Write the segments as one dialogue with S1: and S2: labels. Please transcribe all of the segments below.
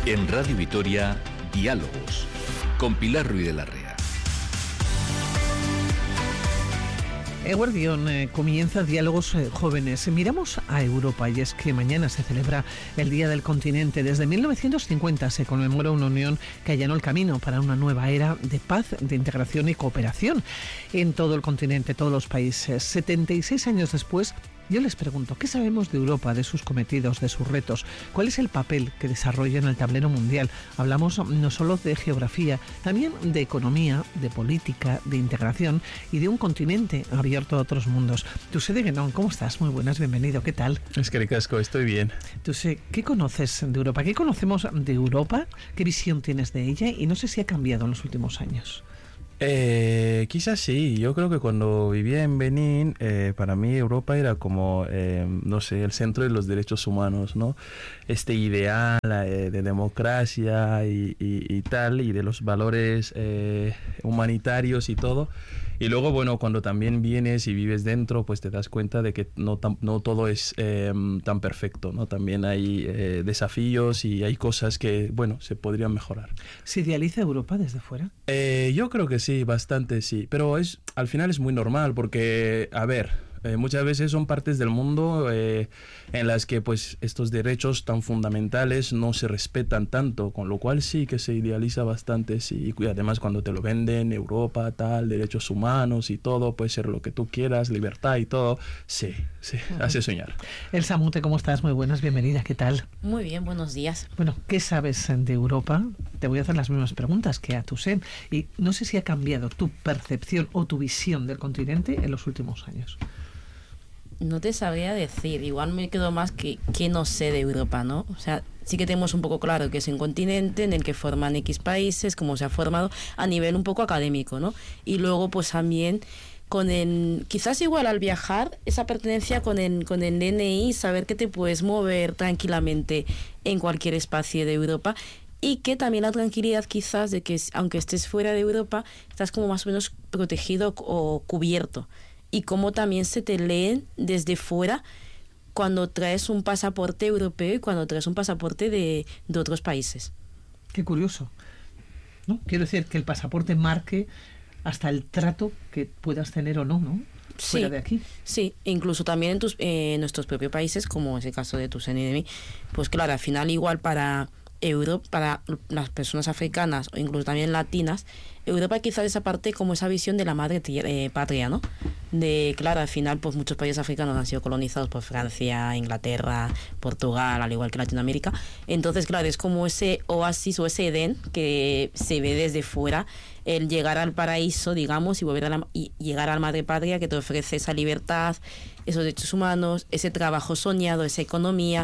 S1: En Radio Vitoria, Diálogos, con Pilar Ruiz de la Rea.
S2: Eguardión, comienza Diálogos Jóvenes. Miramos a Europa y es que mañana se celebra el Día del Continente. Desde 1950 se conmemora una unión que allanó el camino para una nueva era de paz, de integración y cooperación en todo el continente, todos los países. 76 años después, yo les pregunto, ¿qué sabemos de Europa, de sus cometidos, de sus retos? ¿Cuál es el papel que desarrolla en el tablero mundial? Hablamos no solo de geografía, también de economía, de política, de integración y de un continente abierto a otros mundos. Tuse Guenón, ¿cómo estás? Muy buenas, bienvenido, ¿qué tal?
S3: Es que ricasco, estoy bien.
S2: Tuse, ¿qué conoces de Europa? ¿Qué conocemos de Europa? ¿Qué visión tienes de ella? Y no sé si ha cambiado en los últimos años.
S3: Quizás sí. Yo creo que cuando vivía en Benín, para mí Europa era como, no sé, el centro de los derechos humanos, ¿no? Este ideal de democracia y tal, y de los valores humanitarios y todo. Y luego, bueno, cuando también vienes y vives dentro, pues te das cuenta de que no todo es tan perfecto, ¿no? También hay desafíos y hay cosas que, bueno, se podrían mejorar.
S2: ¿Se idealiza Europa desde fuera?
S3: Yo creo que sí, bastante sí. Pero al final es muy normal porque, a ver, muchas veces son partes del mundo en las que pues estos derechos tan fundamentales no se respetan tanto, con lo cual sí que se idealiza bastante, sí. Y además cuando te lo venden, Europa, tal, derechos humanos y todo, puede ser lo que tú quieras, libertad y todo, sí, hace soñar.
S2: Elsa Mute, ¿cómo estás? Muy buenas, bienvenida, ¿qué tal?
S4: Muy bien, buenos días.
S2: Bueno, ¿qué sabes de Europa? Te voy a hacer las mismas preguntas que a Tuse. Y no sé si ha cambiado tu percepción o tu visión del continente en los últimos años.
S4: No te sabría decir, igual me quedo más que no sé de Europa, ¿no? O sea, sí que tenemos un poco claro que es un continente en el que forman X países, como se ha formado a nivel un poco académico, ¿no? Y luego pues también quizás igual al viajar, esa pertenencia con el DNI, saber que te puedes mover tranquilamente en cualquier espacio de Europa. Y que también la tranquilidad quizás de que aunque estés fuera de Europa, estás como más o menos protegido o cubierto. Y cómo también se te leen desde fuera cuando traes un pasaporte europeo y cuando traes un pasaporte de otros países.
S2: Qué curioso, ¿no? Quiero decir que el pasaporte marque hasta el trato que puedas tener o no, ¿no? Fuera de aquí.
S4: Sí, incluso también en nuestros propios países, como es el caso de Tuse y de mí, pues claro, al final igual para Europa, para las personas africanas o incluso también latinas, Europa quizás esa parte como esa visión de la madre patria, ¿no? De, claro, al final pues muchos países africanos han sido colonizados por Francia, Inglaterra, Portugal, al igual que Latinoamérica. Entonces, claro, es como ese oasis o ese Edén que se ve desde fuera, el llegar al paraíso, digamos, y llegar a la madre patria que te ofrece esa libertad, esos derechos humanos, ese trabajo soñado, esa economía,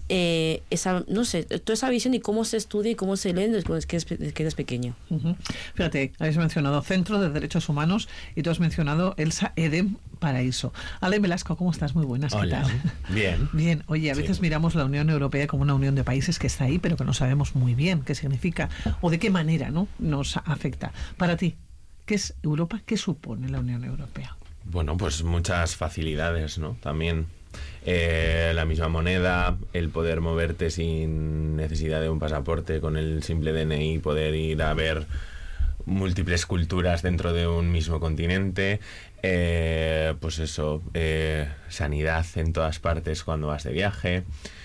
S4: no sé, toda esa visión y cómo se estudia y cómo se lee desde que eres pequeño.
S2: Fíjate, habéis mencionado Centro de Derechos Humanos y tú has mencionado Elsa Edén Paraíso. Alain Velasco, ¿cómo estás? Muy buenas, ¿qué
S5: Hola.
S2: tal?
S5: Bien.
S2: Bien, oye, a veces miramos la Unión Europea como una unión de países que está ahí, pero que no sabemos muy bien qué significa o de qué manera, ¿no?, nos afecta. Para ti, ¿qué es Europa? ¿Qué supone la Unión Europea?
S5: Bueno, pues muchas facilidades, ¿no? También la misma moneda, el poder moverte sin necesidad de un pasaporte, con el simple DNI, poder ir a ver múltiples culturas dentro de un mismo continente, pues eso, sanidad en todas partes cuando vas de viaje,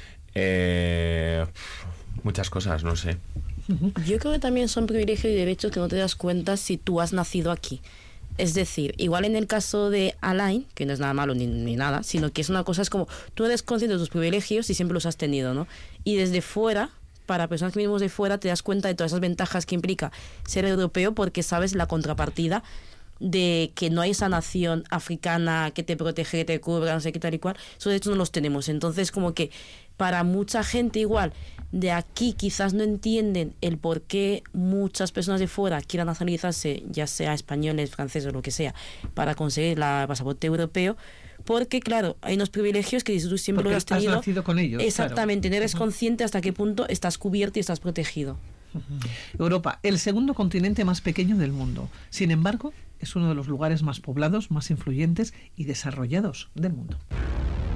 S5: muchas cosas, no sé.
S4: Yo creo que también son privilegios y derechos que no te das cuenta si tú has nacido aquí. Es decir, igual en el caso de Alain, que no es nada malo ni nada, sino que es una cosa, es como tú eres consciente de tus privilegios y siempre los has tenido, ¿no? Y desde fuera, para personas que vivimos de fuera, te das cuenta de todas esas ventajas que implica ser europeo porque sabes la contrapartida de que no hay esa nación africana que te protege, que te cubra, no sé qué tal y cual. Esos derechos no los tenemos. Entonces, como que para mucha gente igual de aquí quizás no entienden el por qué muchas personas de fuera quieran nacionalizarse, ya sea españoles, franceses o lo que sea, para conseguir el pasaporte europeo, porque claro, hay unos privilegios que tú siempre los has tenido.
S2: Has nacido con ellos.
S4: Exactamente,
S2: claro.
S4: No eres consciente hasta qué punto estás cubierto y estás protegido.
S2: Europa, el segundo continente más pequeño del mundo. Sin embargo, es uno de los lugares más poblados, más influyentes y desarrollados del mundo.